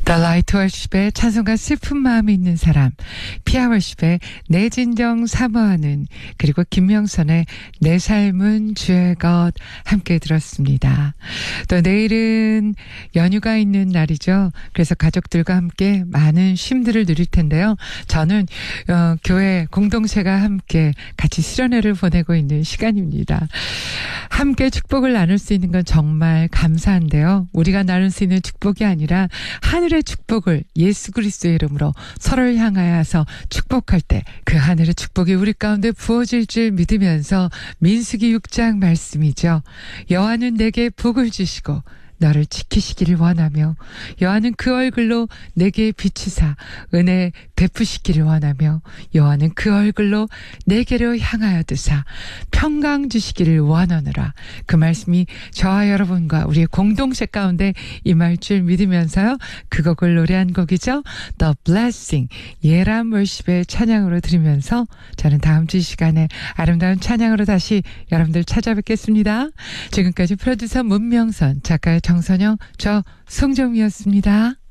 The Light 월십의 찬송가 슬픈 마음이 있는 사람, 피아 월십의 내 진정 사모하는, 그리고 김명선의 내 삶은 주의 것 함께 들었습니다. 또 내일은 연휴가 있는 날이죠. 그래서 가족들과 함께 많은 쉼들을 누릴 텐데요. 저는 교회 공동체가 함께 같이 수련회를 보내고 있는 시간입니다. 함께 축복을 나눌 수 있는 건 정말 감사한데요. 우리가 나눌 수 있는 축복이 아니라 하늘의 축복을 예수 그리스도의 이름으로 서로를 향하여서 축복할 때 그 하늘의 축복이 우리 가운데 부어질 줄 믿으면서 민수기 6장 말씀이죠. 여호와는 내게 복을 주시고 너를 지키시기를 원하며 여호와는 그 얼굴로 내게 비추사 은혜 베푸시기를 원하며 여호와는 그 얼굴로 내게로 향하여 드사 평강 주시기를 원하노라. 그 말씀이 저와 여러분과 우리의 공동체 가운데 임할 줄 믿으면서요. 그 곡을 노래한 곡이죠. The Blessing, 예람 월십의 찬양으로 들으면서 저는 다음 주 시간에 아름다운 찬양으로 다시 여러분들 찾아뵙겠습니다. 지금까지 프로듀서 문명선, 작가 정선영, 저 송정미였습니다.